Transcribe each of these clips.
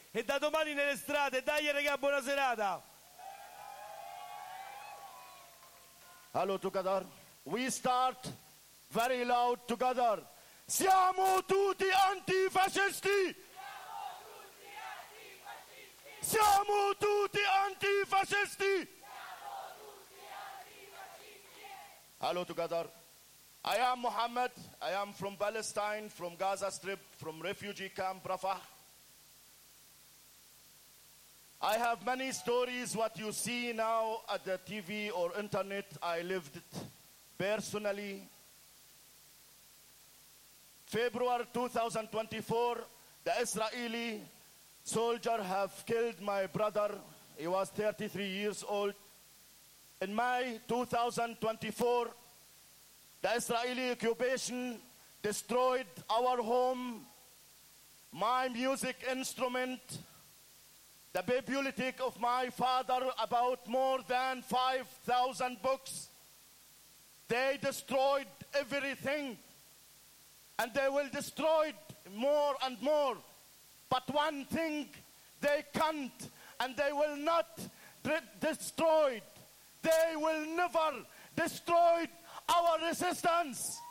e da domani nelle strade. Dai raga, buona serata. Hello together. We start very loud together. Siamo tutti antifascisti. Siamo tutti antifascisti. Hello together. I am Muhammad. I am from Palestine, from Gaza Strip, from refugee camp Rafah. I have many stories. What you see now at the TV or internet, I lived it personally. February 2024, the Israeli soldier have killed my brother. He was 33 years old. In May 2024, the Israeli occupation destroyed our home, my music instrument, the bibliothèque of my father, about more than 5,000 books. They destroyed everything, and they will destroy more and more. But one thing they can't, and they will not destroy. They will never destroy our resistance.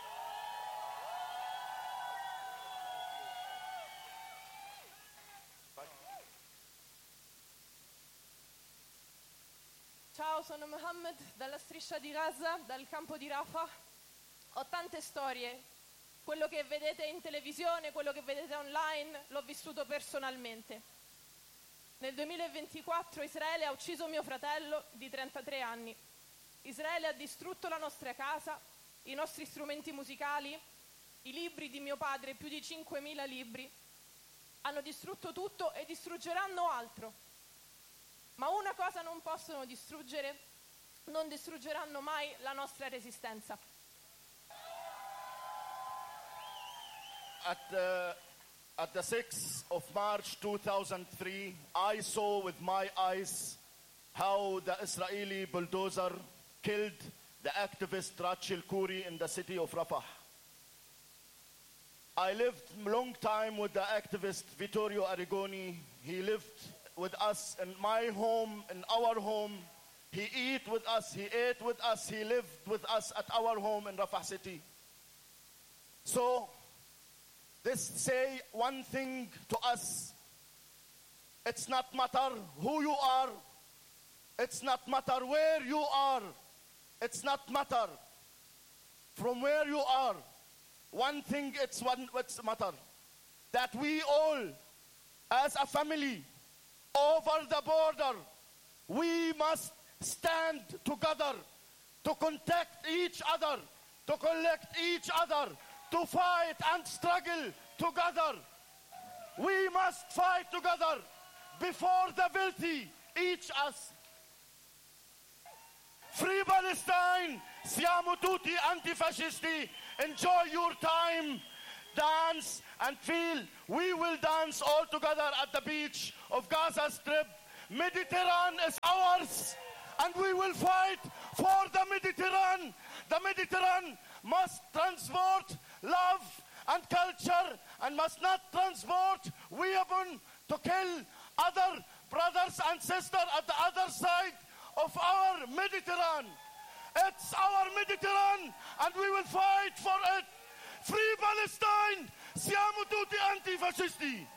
Ciao, sono Mohammed dalla striscia di Gaza, dal campo di Rafah. Ho tante storie. Quello che vedete in televisione, quello che vedete online, l'ho vissuto personalmente. Nel 2024 Israele ha ucciso mio fratello di 33 anni. Israele ha distrutto la nostra casa, i nostri strumenti musicali, i libri di mio padre, più di 5.000 libri. Hanno distrutto tutto e distruggeranno altro. Ma una cosa non possono distruggere, non distruggeranno mai la nostra resistenza. At the 6th of March 2003, I saw with my eyes how the Israeli bulldozer killed the activist Rachel Khoury in the city of Rafah. I lived a long time with the activist Vittorio Arrigoni. He lived with us in my home, in our home. He ate with us, he ate with us, he lived with us at our home in Rafah city. So, this say one thing to us. It's not matter who you are. It's not matter where you are. It's not matter from where you are. One thing it's matter. That we all, as a family, over the border, we must stand together to contact each other, to collect each other, to fight and struggle together. We must fight together before the guilty each us. Free Palestine! Siamo tutti antifascisti. Enjoy your time. Dance and feel. We will dance all together at the beach of Gaza Strip. Mediterranean is ours, and we will fight for the Mediterranean. The Mediterranean must transport love and culture, and must not transport weapons to kill other brothers and sisters at the other side of our Mediterranean. It's our Mediterranean, and we will fight for it. Free Palestine! Siamo tutti antifascisti!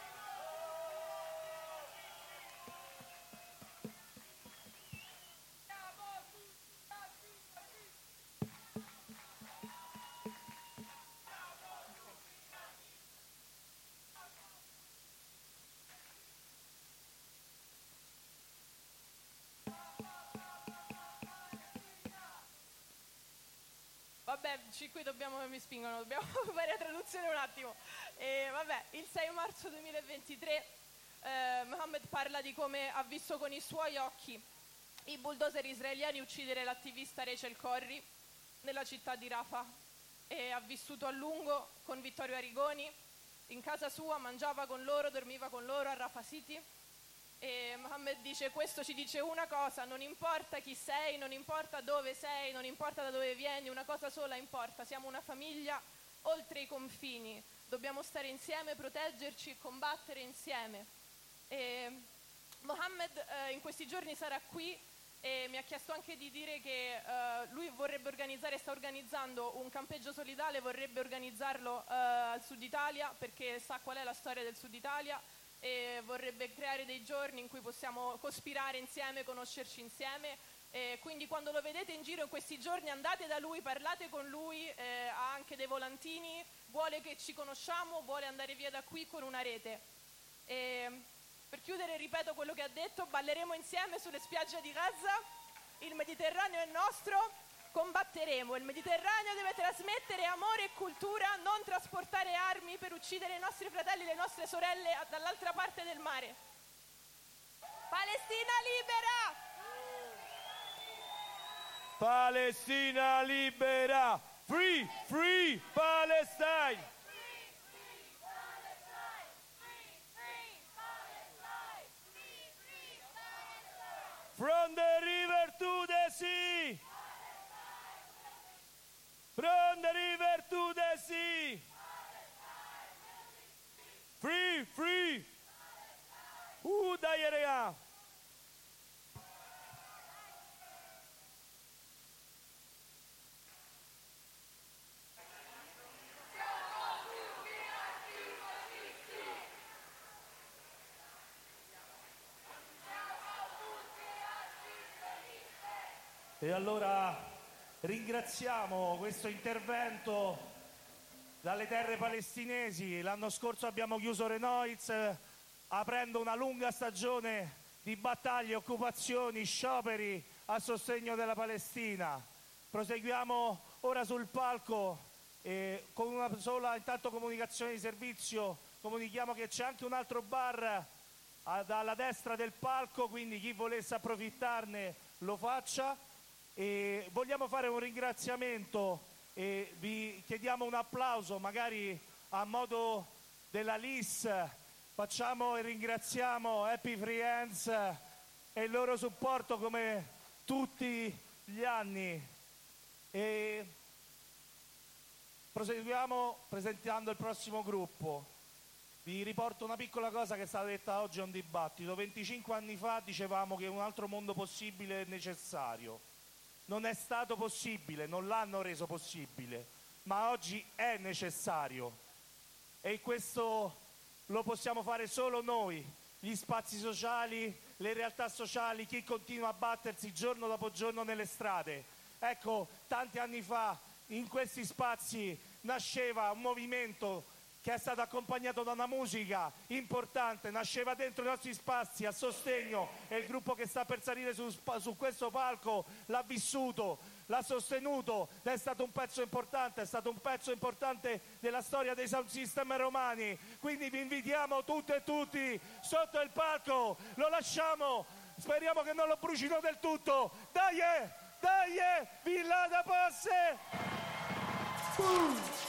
Vabbè, qui mi spingono, dobbiamo fare la traduzione un attimo. Vabbè, il 6 marzo 2023 Mohammed parla di come ha visto con i suoi occhi i bulldozer israeliani uccidere l'attivista Rachel Khoury nella città di Rafah, e ha vissuto a lungo con Vittorio Arrigoni in casa sua, mangiava con loro, dormiva con loro a Rafah City. E Mohammed dice: questo ci dice una cosa, non importa chi sei, non importa dove sei, non importa da dove vieni, una cosa sola importa: siamo una famiglia oltre i confini, dobbiamo stare insieme, proteggerci e combattere insieme. E Mohammed in questi giorni sarà qui e mi ha chiesto anche di dire che lui vorrebbe sta organizzando un campeggio solidale, vorrebbe organizzarlo al Sud Italia, perché sa qual è la storia del Sud Italia e vorrebbe creare dei giorni in cui possiamo cospirare insieme, conoscerci insieme. E quindi quando lo vedete in giro in questi giorni andate da lui, parlate con lui, ha anche dei volantini, vuole che ci conosciamo, vuole andare via da qui con una rete. E per chiudere ripeto quello che ha detto: balleremo insieme sulle spiagge di Gaza, il Mediterraneo è nostro, combatteremo, il Mediterraneo deve trasmettere amore e cultura, non trasportare armi per uccidere i nostri fratelli e le nostre sorelle dall'altra parte del mare. Palestina libera! Palestina libera! Free, free Palestine! From the river to the sea! From the river to the sea! Free, free! Dai raga! E allora ringraziamo questo intervento dalle terre palestinesi. L'anno scorso abbiamo chiuso Renoiz aprendo una lunga stagione di battaglie, occupazioni, scioperi a sostegno della Palestina. Proseguiamo ora sul palco con una sola intanto comunicazione di servizio. Comunichiamo che c'è anche un altro bar alla destra del palco, quindi chi volesse approfittarne lo faccia. E vogliamo fare un ringraziamento e vi chiediamo un applauso, magari a modo della LIS. Facciamo e ringraziamo Happy Free Hands e il loro supporto come tutti gli anni. E proseguiamo presentando il prossimo gruppo. Vi riporto una piccola cosa che è stata detta oggi a un dibattito. 25 anni fa dicevamo che un altro mondo possibile è necessario. Non è stato possibile, non l'hanno reso possibile, ma oggi è necessario. E questo lo possiamo fare solo noi, gli spazi sociali, le realtà sociali, chi continua a battersi giorno dopo giorno nelle strade. Ecco, tanti anni fa in questi spazi nasceva un movimento che è stato accompagnato da una musica importante, nasceva dentro i nostri spazi a sostegno e il gruppo che sta per salire su questo palco l'ha vissuto, l'ha sostenuto, è stato un pezzo importante, è stato un pezzo importante della storia dei sound system romani. Quindi vi invitiamo tutte e tutti sotto il palco, lo lasciamo, speriamo che non lo brucino del tutto. Dai, Villa da Posse!